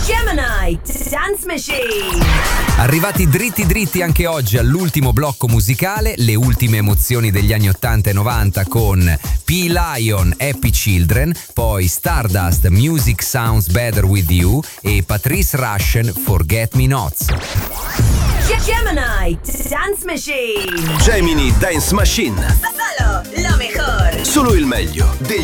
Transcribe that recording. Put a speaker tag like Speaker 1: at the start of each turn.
Speaker 1: Gemini Dance Machine.
Speaker 2: Arrivati dritti anche oggi all'ultimo blocco musicale, le ultime emozioni degli anni 80 e 90 con P-Lion Happy Children, poi Stardust Music Sounds Better With You e Patrice Rushen Forget Me Nots.
Speaker 1: Gemini Dance Machine.
Speaker 3: Gemini Dance Machine.
Speaker 1: Solo lo mejor.
Speaker 3: Solo il meglio degli